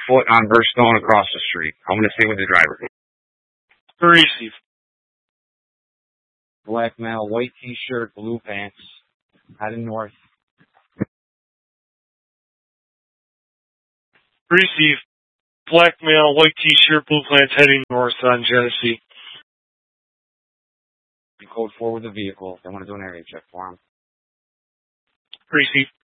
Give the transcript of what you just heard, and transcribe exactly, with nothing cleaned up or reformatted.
foot on Burstone across the street. I'm going to stay with the driver. Receive. Black male, white t-shirt, blue pants, heading north. Receive. Black male, white t-shirt, blue pants, heading north on Genesee. Code four with the vehicle. They want to do an area check for him. Receive.